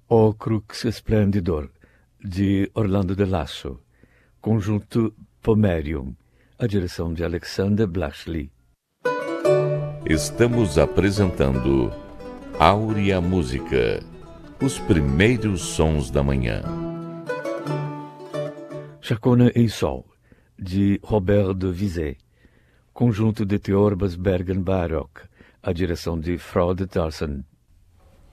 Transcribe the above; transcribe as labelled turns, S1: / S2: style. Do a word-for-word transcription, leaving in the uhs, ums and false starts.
S1: O Crux Splendidor, de Orlando de Lasso, conjunto Pomerium, a direção de Alexander Blashley.
S2: Estamos apresentando Áurea Música, os primeiros sons da manhã.
S1: Chacona e Sol, de Robert de Vizet, conjunto de Theorbas Bergen Baroque, a direção de Frode Tarsen.